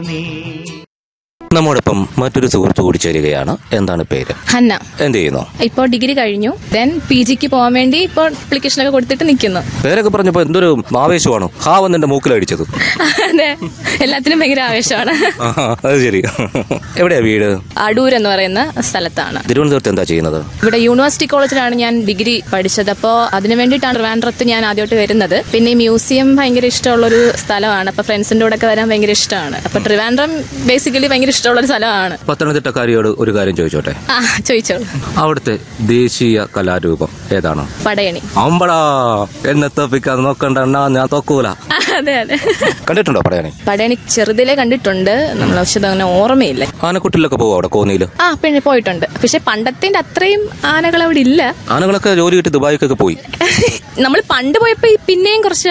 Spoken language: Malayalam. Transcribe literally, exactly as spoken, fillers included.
നമ്മോടൊപ്പം മറ്റൊരു സുഹൃത്ത് കൂടി ചേരുകയാണ്. എന്താണ് പേര്? ഹന്ന. എന്ത് ചെയ്യുന്നു? ഇപ്പോൾ ഡിഗ്രി കഴിഞ്ഞു. ദെൻ പി ജിക്ക് പോകാൻ വേണ്ടി ഇപ്പോൾ അപ്ലിക്കേഷനൊക്കെ കൊടുത്തിട്ട് നിൽക്കുന്നു. പേരൊക്കെ പറഞ്ഞപ്പോ എന്തൊരു ആവേശമാണോ? ഹാ വന്നെ മൂക്കിലടിച്ചത്. അതെ, എല്ലാത്തിനും ഭയങ്കര ആവേശമാണ്. അത് ശരി. എവിടെയാ വീട്? അടൂർ എന്ന് പറയുന്ന സ്ഥലത്താണ്. തിരുവനന്തപുരത്ത് എന്താ ചെയ്യുന്നത്? ഇവിടെ യൂണിവേഴ്സിറ്റി കോളേജിലാണ് ഞാൻ ഡിഗ്രി പഠിച്ചത്. അപ്പോൾ അതിനു വേണ്ടിയിട്ടാണ് ട്രിവാൻഡ്രത്ത് ഞാൻ ആദ്യമായിട്ട് വരുന്നത്. പിന്നെ ഈ മ്യൂസിയം ഭയങ്കര ഇഷ്ടമുള്ളൊരു സ്ഥലമാണ്. അപ്പൊ ഫ്രണ്ട്സിന്റെ കൂടെ ഒക്കെ വരാൻ ഭയങ്കര ഇഷ്ടമാണ്. അപ്പൊ ട്രിവാൻഡ്രം ബേസിക്കലി ഭയങ്കര ഇഷ്ടമുള്ള ഒരു സ്ഥലമാണ്. പത്തനംതിട്ടക്കാരിയോട് ഒരു കാര്യം ചോദിച്ചോട്ടെ? ആ, ചോദിച്ചോളൂ. അവിടുത്തെ ദേശീയ കലാരൂപം ഏതാണ്? പടയണി. അമ്പടാ, എന്നെ തോപ്പിക്കാൻ നോക്കണ്ട, ഞാൻ തോക്കൂല. അതെ അതെ. കണ്ടിട്ടുണ്ടോ പടയണി? പടയണി ചെറുതിലെ കണ്ടിട്ടുണ്ട്. നമ്മൾ പക്ഷെ അങ്ങനെ ഓർമ്മയില്ല. ആനക്കുട്ടിലൊക്കെ പോവും അവിടെ കോന്നിയില്? ആ, പിന്നെ പോയിട്ടുണ്ട്. പക്ഷെ പണ്ടത്തെ അത്രയും ആനകൾ അവിടെ ഇല്ല. ആനകളൊക്കെ ജോലി കിട്ടി ദുബായിക്കൊക്കെ പോയി. നമ്മൾ പണ്ട് പോയപ്പോ പിന്നെയും കുറച്ച്